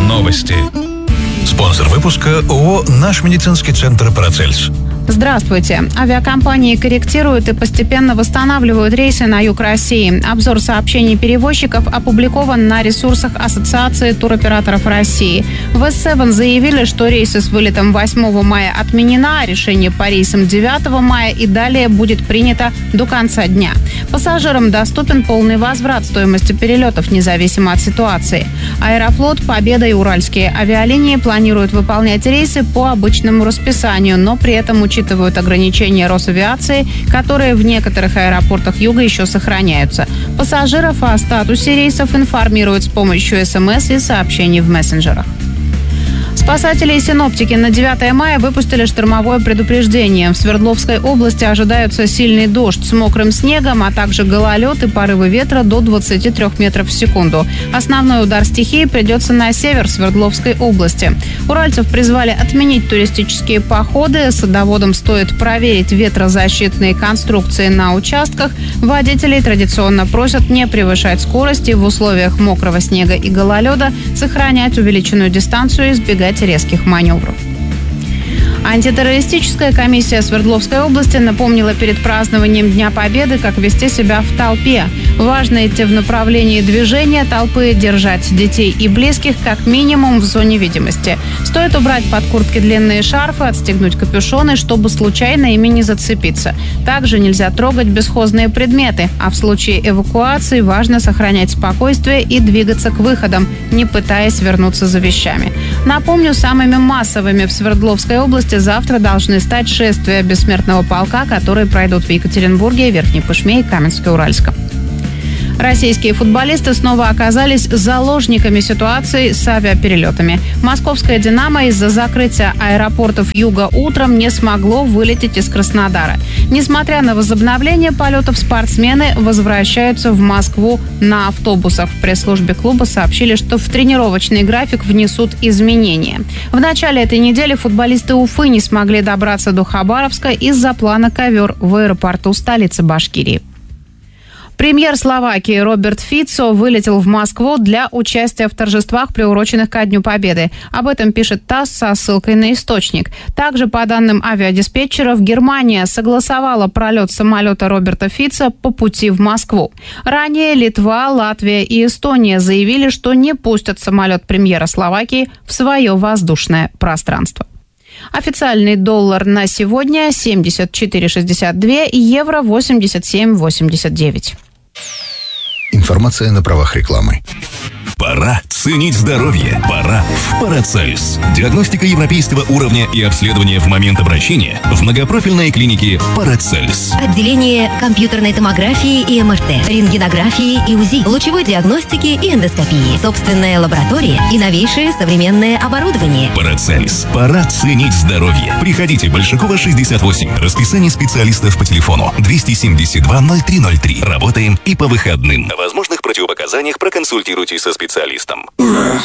Новости. Спонсор выпуска ООО «Наш медицинский центр Парацельс». Здравствуйте. Авиакомпании корректируют и постепенно восстанавливают рейсы на юг России. Обзор сообщений перевозчиков опубликован на ресурсах Ассоциации туроператоров России. В S7 заявили, что рейсы с вылетом 8 мая отменена, а решение по рейсам 9 мая и далее будет принято до конца дня. Пассажирам доступен полный возврат стоимости перелетов, независимо от ситуации. Аэрофлот, Победа и Уральские авиалинии планируют выполнять рейсы по обычному расписанию, но при этом учитывают ограничения Росавиации, которые в некоторых аэропортах Юга еще сохраняются. Пассажиров о статусе рейсов информируют с помощью СМС и сообщений в мессенджерах. Спасатели и синоптики на 9 мая выпустили штормовое предупреждение. В Свердловской области ожидаются сильный дождь с мокрым снегом, а также гололед и порывы ветра до 23 метров в секунду. Основной удар стихии придется на север Свердловской области. Уральцев призвали отменить туристические походы. Садоводам стоит проверить ветрозащитные конструкции на участках. Водителей традиционно просят не превышать скорости в условиях мокрого снега и гололеда, сохранять увеличенную дистанцию и избегать резких маневров. Антитеррористическая комиссия Свердловской области напомнила перед празднованием Дня Победы, как вести себя в толпе. Важно идти в направлении движения толпы, держать детей и близких как минимум в зоне видимости. Стоит убрать под куртки длинные шарфы, отстегнуть капюшоны, чтобы случайно ими не зацепиться. Также нельзя трогать бесхозные предметы, а в случае эвакуации важно сохранять спокойствие и двигаться к выходам, не пытаясь вернуться за вещами. Напомню, самыми массовыми в Свердловской области завтра должны стать шествия бессмертного полка, которые пройдут в Екатеринбурге, Верхней Пышме и Каменске-Уральском. Российские футболисты снова оказались заложниками ситуации с авиаперелетами. Московская «Динамо» из-за закрытия аэропортов Юга утром не смогло вылететь из Краснодара. Несмотря на возобновление полетов, спортсмены возвращаются в Москву на автобусах. В пресс-службе клуба сообщили, что в тренировочный график внесут изменения. В начале этой недели футболисты Уфы не смогли добраться до Хабаровска из-за плана «Ковер» в аэропорту столицы Башкирии. Премьер Словакии Роберт Фицо вылетел в Москву для участия в торжествах, приуроченных ко Дню Победы. Об этом пишет ТАСС со ссылкой на источник. Также, по данным авиадиспетчеров, Германия согласовала пролет самолета Роберта Фицо по пути в Москву. Ранее Литва, Латвия и Эстония заявили, что не пустят самолет премьера Словакии в свое воздушное пространство. Официальный доллар на сегодня 74,62, евро 87,89. Информация на правах рекламы. Пора ценить здоровье. Пора в Парацельс. Диагностика европейского уровня и обследование в момент обращения в многопрофильной клинике Парацельс. Отделение компьютерной томографии и МРТ, рентгенографии и УЗИ, лучевой диагностики и эндоскопии, собственная лаборатория и новейшее современное оборудование. Парацельс. Пора ценить здоровье. Приходите, Большакова, 68. Расписание специалистов по телефону 272-0303. Работаем и по выходным. О возможных противопоказаниях проконсультируйтесь со специалистом.